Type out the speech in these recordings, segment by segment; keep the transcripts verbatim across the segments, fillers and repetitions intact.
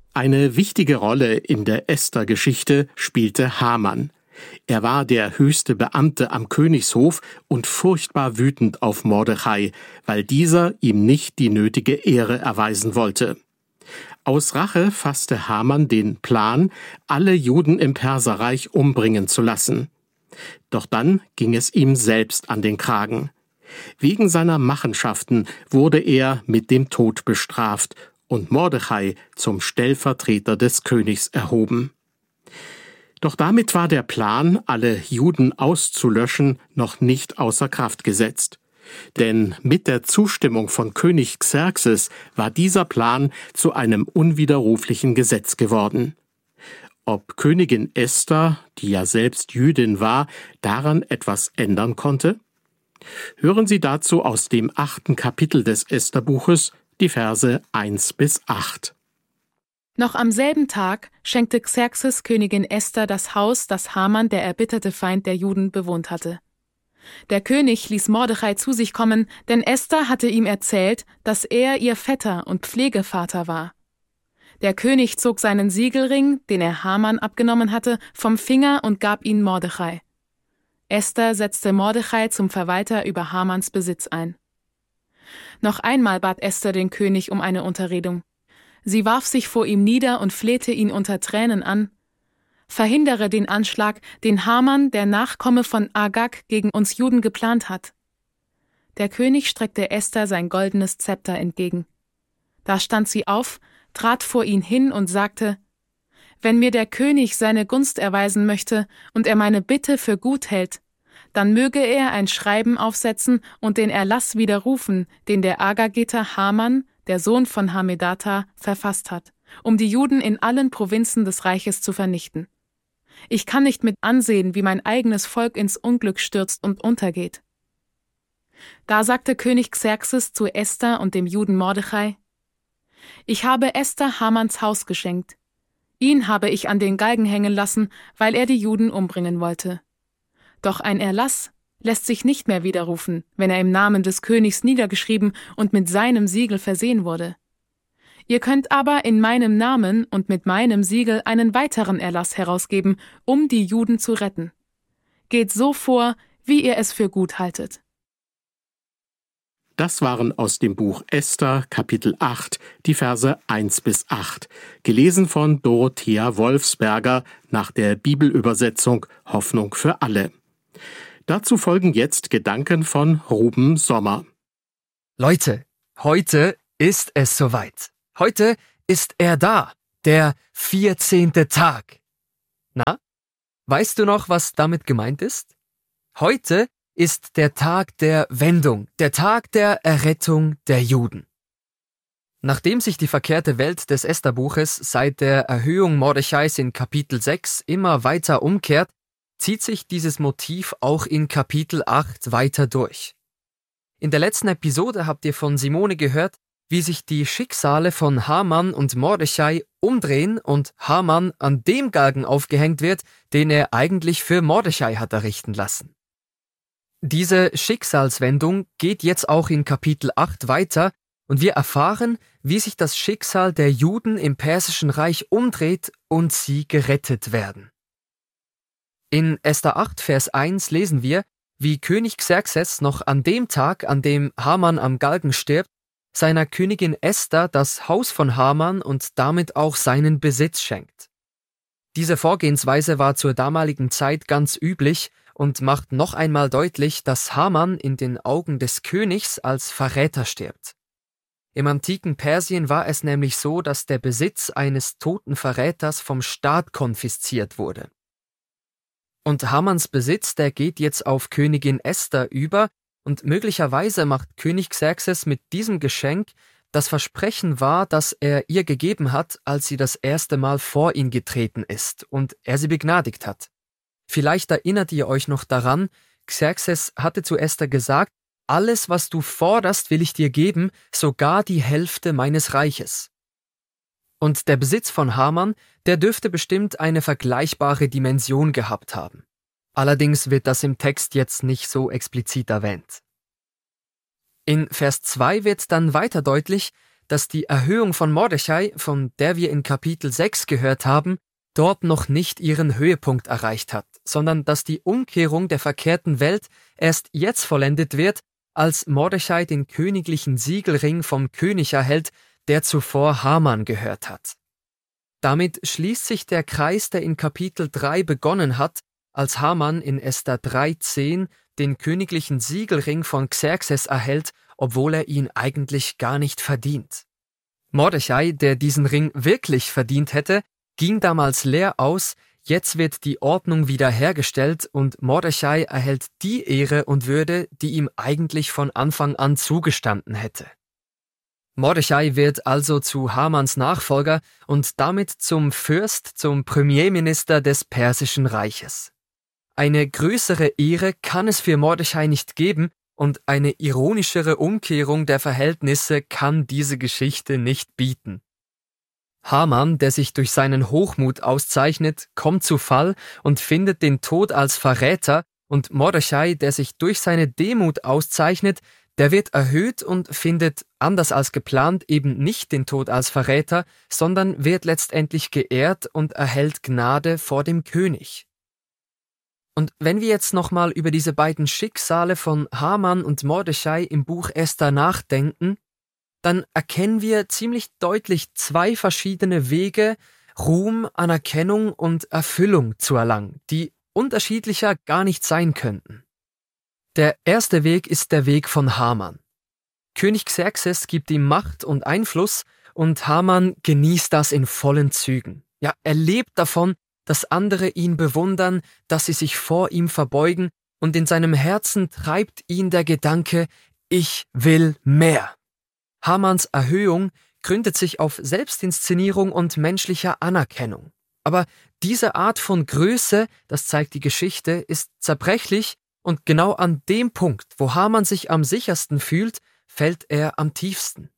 Eine wichtige Rolle in der Esther-Geschichte spielte Haman. Er war der höchste Beamte am Königshof und furchtbar wütend auf Mordechai, weil dieser ihm nicht die nötige Ehre erweisen wollte. Aus Rache fasste Haman den Plan, alle Juden im Perserreich umbringen zu lassen. Doch dann ging es ihm selbst an den Kragen. Wegen seiner Machenschaften wurde er mit dem Tod bestraft und Mordechai zum Stellvertreter des Königs erhoben. Doch damit war der Plan, alle Juden auszulöschen, noch nicht außer Kraft gesetzt. Denn mit der Zustimmung von König Xerxes war dieser Plan zu einem unwiderruflichen Gesetz geworden. Ob Königin Esther, die ja selbst Jüdin war, daran etwas ändern konnte? Hören Sie dazu aus dem achten Kapitel des Esther-Buches die Verse eins bis acht. Noch am selben Tag schenkte Xerxes Königin Esther das Haus, das Haman, der erbitterte Feind der Juden, bewohnt hatte. Der König ließ Mordechai zu sich kommen, denn Esther hatte ihm erzählt, dass er ihr Vetter und Pflegevater war. Der König zog seinen Siegelring, den er Haman abgenommen hatte, vom Finger und gab ihn Mordechai. Esther setzte Mordechai zum Verwalter über Hamans Besitz ein. Noch einmal bat Esther den König um eine Unterredung. Sie warf sich vor ihm nieder und flehte ihn unter Tränen an: Verhindere den Anschlag, den Haman, der Nachkomme von Agag, gegen uns Juden geplant hat. Der König streckte Esther sein goldenes Zepter entgegen. Da stand sie auf, trat vor ihn hin und sagte: Wenn mir der König seine Gunst erweisen möchte und er meine Bitte für gut hält, dann möge er ein Schreiben aufsetzen und den Erlass widerrufen, den der Agagiter Haman, der Sohn von Hamedata, verfasst hat, um die Juden in allen Provinzen des Reiches zu vernichten. Ich kann nicht mit ansehen, wie mein eigenes Volk ins Unglück stürzt und untergeht. Da sagte König Xerxes zu Esther und dem Juden Mordechai: Ich habe Esther Hamans Haus geschenkt. Ihn habe ich an den Galgen hängen lassen, weil er die Juden umbringen wollte. Doch ein Erlass lässt sich nicht mehr widerrufen, wenn er im Namen des Königs niedergeschrieben und mit seinem Siegel versehen wurde. Ihr könnt aber in meinem Namen und mit meinem Siegel einen weiteren Erlass herausgeben, um die Juden zu retten. Geht so vor, wie ihr es für gut haltet. Das waren aus dem Buch Esther, Kapitel acht, die Verse eins bis acht, gelesen von Dorothea Wolfsberger nach der Bibelübersetzung Hoffnung für alle. Dazu folgen jetzt Gedanken von Ruben Sommer. Leute, heute ist es soweit. Heute ist er da, der vierzehnte Tag. Na, weißt du noch, was damit gemeint ist? Heute ist der Tag der Wendung, der Tag der Errettung der Juden. Nachdem sich die verkehrte Welt des Esther-Buches seit der Erhöhung Mordechais in Kapitel sechs immer weiter umkehrt, zieht sich dieses Motiv auch in Kapitel acht weiter durch. In der letzten Episode habt ihr von Simone gehört, wie sich die Schicksale von Haman und Mordechai umdrehen und Haman an dem Galgen aufgehängt wird, den er eigentlich für Mordechai hat errichten lassen. Diese Schicksalswendung geht jetzt auch in Kapitel acht weiter und wir erfahren, wie sich das Schicksal der Juden im Persischen Reich umdreht und sie gerettet werden. In Esther acht, Vers eins lesen wir, wie König Xerxes noch an dem Tag, an dem Haman am Galgen stirbt, seiner Königin Esther das Haus von Haman und damit auch seinen Besitz schenkt. Diese Vorgehensweise war zur damaligen Zeit ganz üblich und macht noch einmal deutlich, dass Haman in den Augen des Königs als Verräter stirbt. Im antiken Persien war es nämlich so, dass der Besitz eines toten Verräters vom Staat konfisziert wurde. Und Hamans Besitz, der geht jetzt auf Königin Esther über und möglicherweise macht König Xerxes mit diesem Geschenk das Versprechen wahr, das er ihr gegeben hat, als sie das erste Mal vor ihn getreten ist und er sie begnadigt hat. Vielleicht erinnert ihr euch noch daran, Xerxes hatte zu Esther gesagt: Alles, was du forderst, will ich dir geben, sogar die Hälfte meines Reiches. Und der Besitz von Haman, der dürfte bestimmt eine vergleichbare Dimension gehabt haben. Allerdings wird das im Text jetzt nicht so explizit erwähnt. In Vers zwei wird dann weiter deutlich, dass die Erhöhung von Mordechai, von der wir in Kapitel sechs gehört haben, dort noch nicht ihren Höhepunkt erreicht hat, sondern dass die Umkehrung der verkehrten Welt erst jetzt vollendet wird, als Mordechai den königlichen Siegelring vom König erhält, der zuvor Haman gehört hat. Damit schließt sich der Kreis, der in Kapitel drei begonnen hat, als Haman in Esther drei zehn den königlichen Siegelring von Xerxes erhält, obwohl er ihn eigentlich gar nicht verdient. Mordechai, der diesen Ring wirklich verdient hätte, ging damals leer aus, jetzt wird die Ordnung wiederhergestellt und Mordechai erhält die Ehre und Würde, die ihm eigentlich von Anfang an zugestanden hätte. Mordechai wird also zu Hamans Nachfolger und damit zum Fürst, zum Premierminister des Persischen Reiches. Eine größere Ehre kann es für Mordechai nicht geben und eine ironischere Umkehrung der Verhältnisse kann diese Geschichte nicht bieten. Haman, der sich durch seinen Hochmut auszeichnet, kommt zu Fall und findet den Tod als Verräter, und Mordechai, der sich durch seine Demut auszeichnet, der wird erhöht und findet, anders als geplant, eben nicht den Tod als Verräter, sondern wird letztendlich geehrt und erhält Gnade vor dem König. Und wenn wir jetzt nochmal über diese beiden Schicksale von Haman und Mordechai im Buch Esther nachdenken, dann erkennen wir ziemlich deutlich zwei verschiedene Wege, Ruhm, Anerkennung und Erfüllung zu erlangen, die unterschiedlicher gar nicht sein könnten. Der erste Weg ist der Weg von Haman. König Xerxes gibt ihm Macht und Einfluss und Haman genießt das in vollen Zügen. Ja, er lebt davon, dass andere ihn bewundern, dass sie sich vor ihm verbeugen, und in seinem Herzen treibt ihn der Gedanke, ich will mehr. Hamans Erhöhung gründet sich auf Selbstinszenierung und menschlicher Anerkennung. Aber diese Art von Größe, das zeigt die Geschichte, ist zerbrechlich, und genau an dem Punkt, wo Haman sich am sichersten fühlt, fällt er am tiefsten.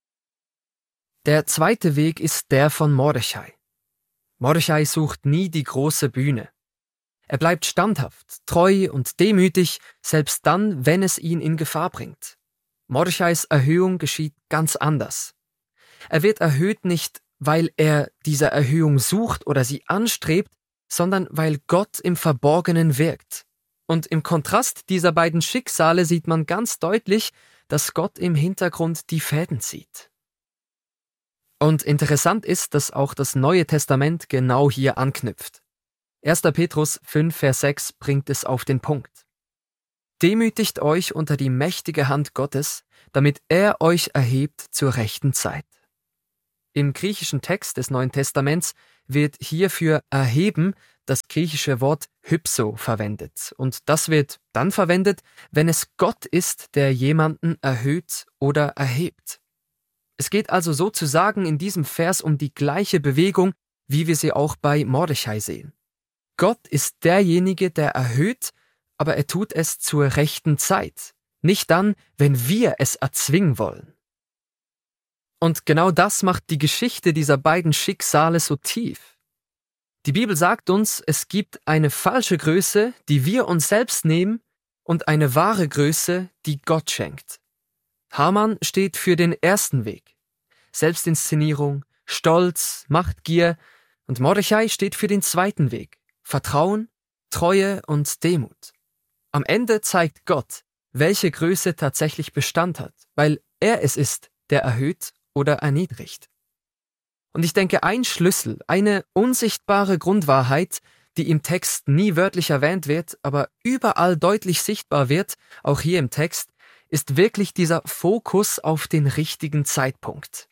Der zweite Weg ist der von Mordechai. Mordechai sucht nie die große Bühne. Er bleibt standhaft, treu und demütig, selbst dann, wenn es ihn in Gefahr bringt. Mordechais Erhöhung geschieht ganz anders. Er wird erhöht nicht, weil er diese Erhöhung sucht oder sie anstrebt, sondern weil Gott im Verborgenen wirkt. Und im Kontrast dieser beiden Schicksale sieht man ganz deutlich, dass Gott im Hintergrund die Fäden zieht. Und interessant ist, dass auch das Neue Testament genau hier anknüpft. erster Petrus fünf, Vers sechs bringt es auf den Punkt. Demütigt euch unter die mächtige Hand Gottes, damit er euch erhebt zur rechten Zeit. Im griechischen Text des Neuen Testaments wird hierfür erheben das griechische Wort hypso verwendet. Und das wird dann verwendet, wenn es Gott ist, der jemanden erhöht oder erhebt. Es geht also sozusagen in diesem Vers um die gleiche Bewegung, wie wir sie auch bei Mordechai sehen. Gott ist derjenige, der erhöht, aber er tut es zur rechten Zeit, nicht dann, wenn wir es erzwingen wollen. Und genau das macht die Geschichte dieser beiden Schicksale so tief. Die Bibel sagt uns, es gibt eine falsche Größe, die wir uns selbst nehmen, und eine wahre Größe, die Gott schenkt. Haman steht für den ersten Weg. Selbstinszenierung, Stolz, Machtgier, und Mordechai steht für den zweiten Weg. Vertrauen, Treue und Demut. Am Ende zeigt Gott, welche Größe tatsächlich Bestand hat, weil er es ist, der erhöht oder erniedrigt. Und ich denke, ein Schlüssel, eine unsichtbare Grundwahrheit, die im Text nie wörtlich erwähnt wird, aber überall deutlich sichtbar wird, auch hier im Text, ist wirklich dieser Fokus auf den richtigen Zeitpunkt.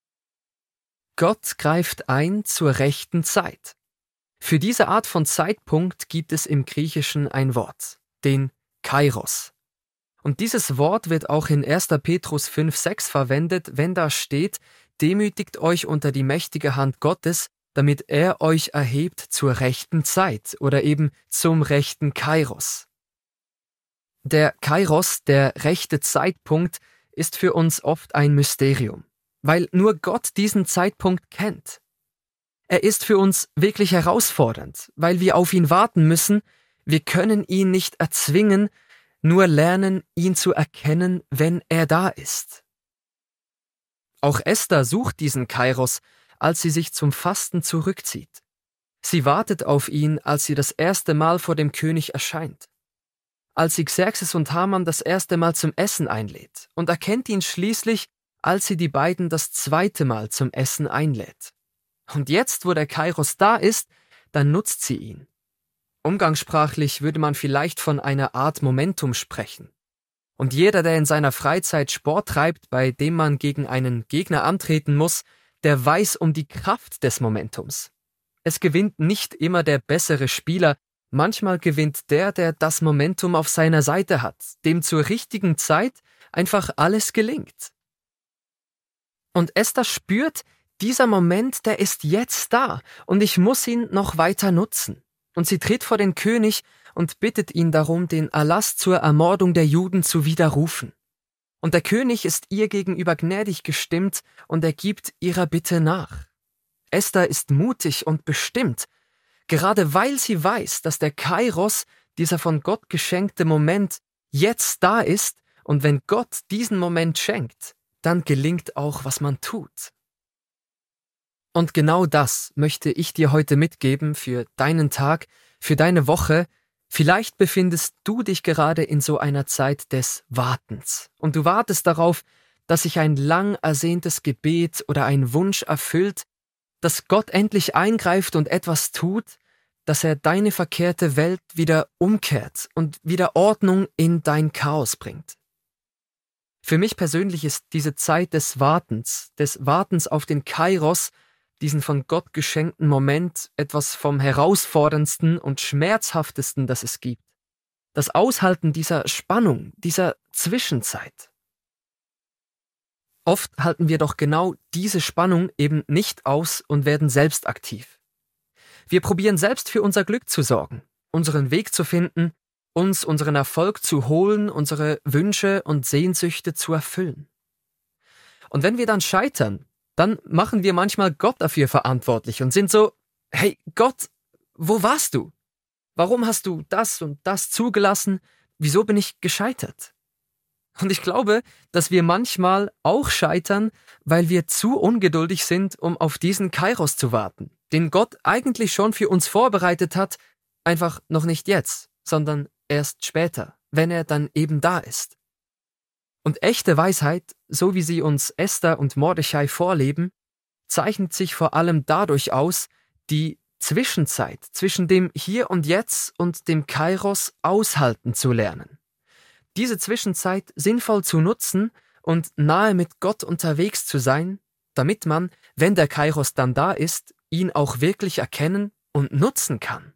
Gott greift ein zur rechten Zeit. Für diese Art von Zeitpunkt gibt es im Griechischen ein Wort, den Kairos. Und dieses Wort wird auch in erster Petrus fünf, sechs verwendet, wenn da steht, demütigt euch unter die mächtige Hand Gottes, damit er euch erhebt zur rechten Zeit oder eben zum rechten Kairos. Der Kairos, der rechte Zeitpunkt, ist für uns oft ein Mysterium, weil nur Gott diesen Zeitpunkt kennt. Er ist für uns wirklich herausfordernd, weil wir auf ihn warten müssen. Wir können ihn nicht erzwingen, nur lernen, ihn zu erkennen, wenn er da ist. Auch Esther sucht diesen Kairos, als sie sich zum Fasten zurückzieht. Sie wartet auf ihn, als sie das erste Mal vor dem König erscheint. Als sie Xerxes und Haman das erste Mal zum Essen einlädt und erkennt ihn schließlich, als sie die beiden das zweite Mal zum Essen einlädt. Und jetzt, wo der Kairos da ist, dann nutzt sie ihn. Umgangssprachlich würde man vielleicht von einer Art Momentum sprechen. Und jeder, der in seiner Freizeit Sport treibt, bei dem man gegen einen Gegner antreten muss, der weiß um die Kraft des Momentums. Es gewinnt nicht immer der bessere Spieler, manchmal gewinnt der, der das Momentum auf seiner Seite hat, dem zur richtigen Zeit einfach alles gelingt. Und Esther spürt, dieser Moment, der ist jetzt da und ich muss ihn noch weiter nutzen. Und sie tritt vor den König und bittet ihn darum, den Erlass zur Ermordung der Juden zu widerrufen. Und der König ist ihr gegenüber gnädig gestimmt und er gibt ihrer Bitte nach. Esther ist mutig und bestimmt, gerade weil sie weiß, dass der Kairos, dieser von Gott geschenkte Moment, jetzt da ist und wenn Gott diesen Moment schenkt, dann gelingt auch, was man tut. Und genau das möchte ich dir heute mitgeben für deinen Tag, für deine Woche. Vielleicht befindest du dich gerade in so einer Zeit des Wartens und du wartest darauf, dass sich ein lang ersehntes Gebet oder ein Wunsch erfüllt, dass Gott endlich eingreift und etwas tut, dass er deine verkehrte Welt wieder umkehrt und wieder Ordnung in dein Chaos bringt. Für mich persönlich ist diese Zeit des Wartens, des Wartens auf den Kairos, diesen von Gott geschenkten Moment, etwas vom herausforderndsten und schmerzhaftesten, das es gibt. Das Aushalten dieser Spannung, dieser Zwischenzeit. Oft halten wir doch genau diese Spannung eben nicht aus und werden selbst aktiv. Wir probieren selbst für unser Glück zu sorgen, unseren Weg zu finden, uns unseren Erfolg zu holen, unsere Wünsche und Sehnsüchte zu erfüllen. Und wenn wir dann scheitern, dann machen wir manchmal Gott dafür verantwortlich und sind so, hey Gott, wo warst du? Warum hast du das und das zugelassen? Wieso bin ich gescheitert? Und ich glaube, dass wir manchmal auch scheitern, weil wir zu ungeduldig sind, um auf diesen Kairos zu warten, den Gott eigentlich schon für uns vorbereitet hat, einfach noch nicht jetzt, sondern erst später, wenn er dann eben da ist. Und echte Weisheit, so wie sie uns Esther und Mordechai vorleben, zeichnet sich vor allem dadurch aus, die Zwischenzeit zwischen dem Hier und Jetzt und dem Kairos aushalten zu lernen. Diese Zwischenzeit sinnvoll zu nutzen und nahe mit Gott unterwegs zu sein, damit man, wenn der Kairos dann da ist, ihn auch wirklich erkennen und nutzen kann.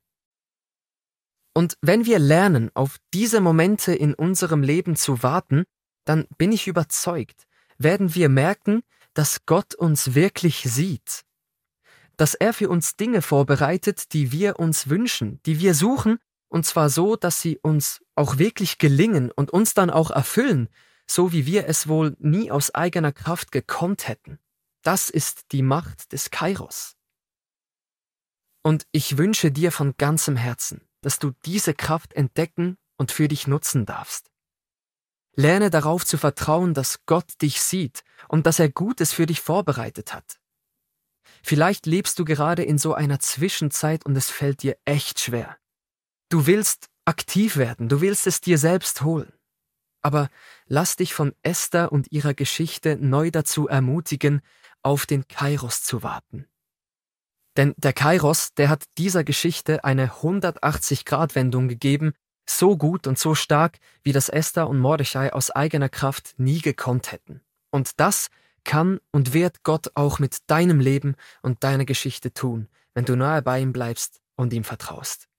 Und wenn wir lernen, auf diese Momente in unserem Leben zu warten, dann bin ich überzeugt, werden wir merken, dass Gott uns wirklich sieht. Dass er für uns Dinge vorbereitet, die wir uns wünschen, die wir suchen, und zwar so, dass sie uns auch wirklich gelingen und uns dann auch erfüllen, so wie wir es wohl nie aus eigener Kraft gekonnt hätten. Das ist die Macht des Kairos. Und ich wünsche dir von ganzem Herzen, dass du diese Kraft entdecken und für dich nutzen darfst. Lerne darauf zu vertrauen, dass Gott dich sieht und dass er Gutes für dich vorbereitet hat. Vielleicht lebst du gerade in so einer Zwischenzeit und es fällt dir echt schwer. Du willst aktiv werden, du willst es dir selbst holen. Aber lass dich von Esther und ihrer Geschichte neu dazu ermutigen, auf den Kairos zu warten. Denn der Kairos, der hat dieser Geschichte eine hundertachtzig-Grad-Wendung gegeben, so gut und so stark, wie das Esther und Mordechai aus eigener Kraft nie gekonnt hätten. Und das kann und wird Gott auch mit deinem Leben und deiner Geschichte tun, wenn du nahe bei ihm bleibst und ihm vertraust.